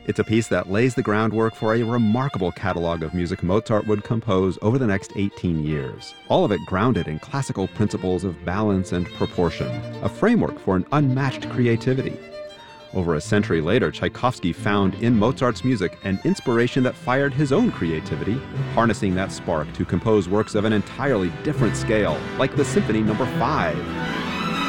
It's a piece that lays the groundwork for a remarkable catalog of music Mozart would compose over the next 18 years, all of it grounded in classical principles of balance and proportion, a framework for an unmatched creativity. Over a century later, Tchaikovsky found in Mozart's music an inspiration that fired his own creativity, harnessing that spark to compose works of an entirely different scale, like the Symphony No. 5.